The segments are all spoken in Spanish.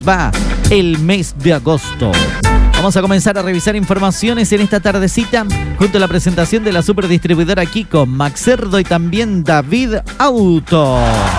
va el mes de agosto. Vamos a comenzar a revisar informaciones en esta tardecita junto a la presentación de la superdistribuidora Kiko, Max Cerdo y también David Auto.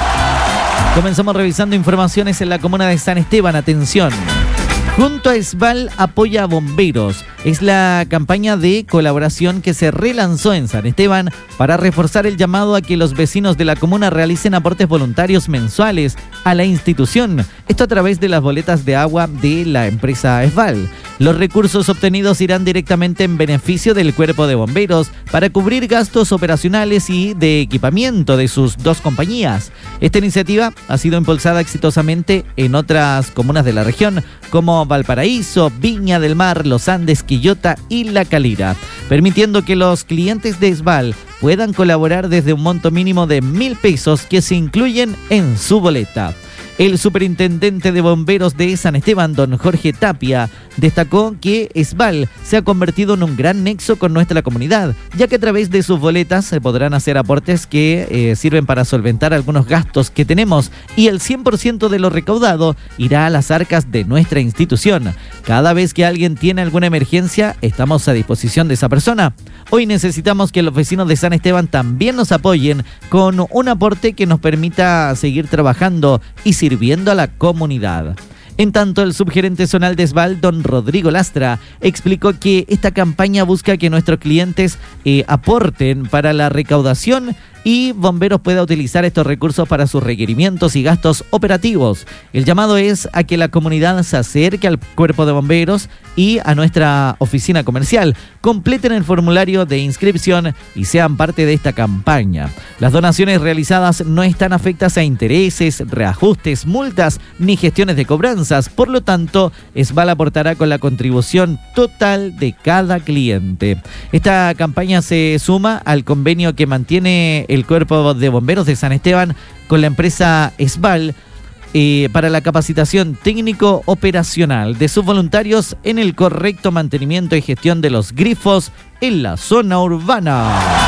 Comenzamos revisando informaciones en la comuna de San Esteban. Atención. Junto a SBAL apoya a bomberos. Es la campaña de colaboración que se relanzó en San Esteban para reforzar el llamado a que los vecinos de la comuna realicen aportes voluntarios mensuales a la institución. Esto a través de las boletas de agua de la empresa SBAL. Los recursos obtenidos irán directamente en beneficio del cuerpo de bomberos para cubrir gastos operacionales y de equipamiento de sus dos compañías. Esta iniciativa ha sido impulsada exitosamente en otras comunas de la región, como Valparaíso, Viña del Mar, Los Andes, Quillota y La Calera, permitiendo que los clientes de SBAL puedan colaborar desde un monto mínimo de 1.000 pesos que se incluyen en su boleta. El superintendente de bomberos de San Esteban, don Jorge Tapia, destacó que SBAL se ha convertido en un gran nexo con nuestra comunidad, ya que a través de sus boletas se podrán hacer aportes que sirven para solventar algunos gastos que tenemos y el 100% de lo recaudado irá a las arcas de nuestra institución. Cada vez que alguien tiene alguna emergencia, estamos a disposición de esa persona. Hoy necesitamos que los vecinos de San Esteban también nos apoyen con un aporte que nos permita seguir trabajando y sirviendo a la comunidad. En tanto, el subgerente zonal de SBAL, don Rodrigo Lastra, explicó que esta campaña busca que nuestros clientes aporten para la recaudación y Bomberos pueda utilizar estos recursos para sus requerimientos y gastos operativos. El llamado es a que la comunidad se acerque al cuerpo de bomberos y a nuestra oficina comercial, completen el formulario de inscripción y sean parte de esta campaña. Las donaciones realizadas no están afectas a intereses, reajustes, multas ni gestiones de cobranzas, por lo tanto, SBAL aportará con la contribución total de cada cliente. Esta campaña se suma al convenio que mantiene el Cuerpo de Bomberos de San Esteban con la empresa SBAL para la capacitación técnico-operacional de sus voluntarios en el correcto mantenimiento y gestión de los grifos en la zona urbana.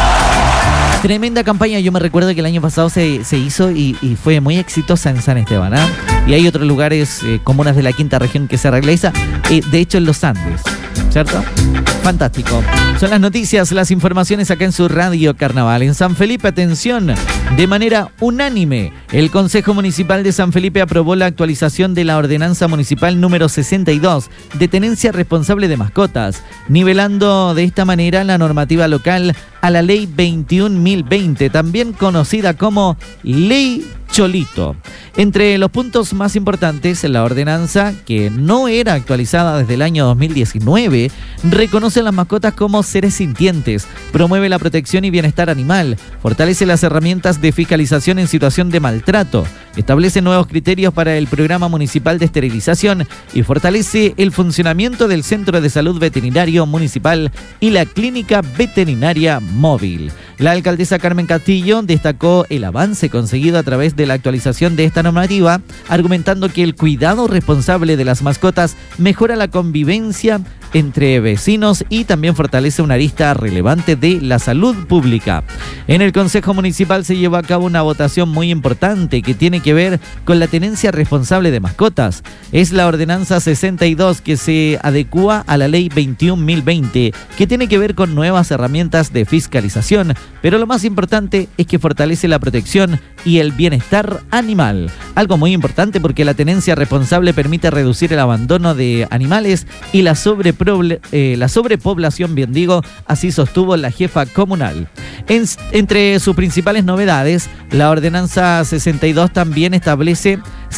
Tremenda campaña, yo me recuerdo que el año pasado se hizo y fue muy exitosa en San Esteban, ¿eh? Y hay otros lugares, comunas de la quinta región que se realiza, de hecho en los Andes, ¿cierto? Fantástico. Son las noticias, las informaciones acá en su Radio Carnaval. En San Felipe, atención, de manera unánime, el Consejo Municipal de San Felipe aprobó la actualización de la Ordenanza Municipal número 62, de tenencia responsable de mascotas, nivelando de esta manera la normativa local a la Ley 21.020, también conocida como Ley Cholito. Entre los puntos más importantes, la ordenanza, que no era actualizada desde el año 2019, reconoce a las mascotas como seres sintientes, promueve la protección y bienestar animal, fortalece las herramientas de fiscalización en situación de maltrato, establece nuevos criterios para el programa municipal de esterilización y fortalece el funcionamiento del Centro de Salud Veterinario Municipal y la Clínica Veterinaria Móvil. La alcaldesa Carmen Castillo destacó el avance conseguido a través de la actualización de esta normativa, argumentando que el cuidado responsable de las mascotas mejora la convivencia entre vecinos y también fortalece una arista relevante de la salud pública. En el Consejo Municipal se llevó a cabo una votación muy importante que tiene que ver con la tenencia responsable de mascotas. Es la Ordenanza 62 que se adecúa a la Ley 21.020, que tiene que ver con nuevas herramientas de fiscalización, pero lo más importante es que fortalece la protección y el bienestar animal. Algo muy importante porque la tenencia responsable permite reducir el abandono de animales y la sobrepoblación, bien digo, así sostuvo la jefa comunal. Entre sus principales novedades, la Ordenanza 62 también establece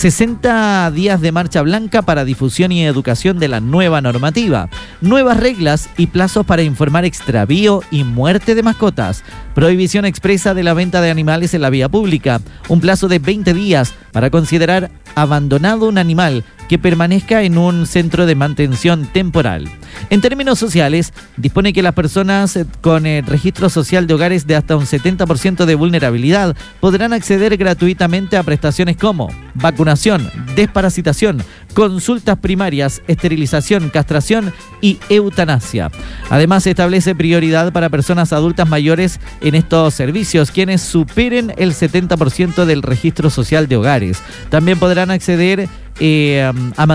60 días de marcha blanca para difusión y educación de la nueva normativa, nuevas reglas y plazos para informar extravío y muerte de mascotas, prohibición expresa de la venta de animales en la vía pública, un plazo de 20 días para considerar abandonado un animal que permanezca en un centro de mantención temporal. En términos sociales, dispone que las personas con registro social de hogares de hasta un 70% de vulnerabilidad podrán acceder gratuitamente a prestaciones como vacunación, desparasitación, consultas primarias, esterilización, castración y eutanasia. Además, se establece prioridad para personas adultas mayores en estos servicios, quienes superen el 70% del registro social de hogares. También podrán acceder a